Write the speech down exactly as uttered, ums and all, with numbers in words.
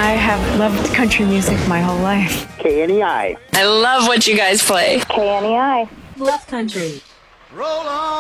I have loved country music my whole life. K N E I. I love what you guys play. K N E I. Love country. Roll on.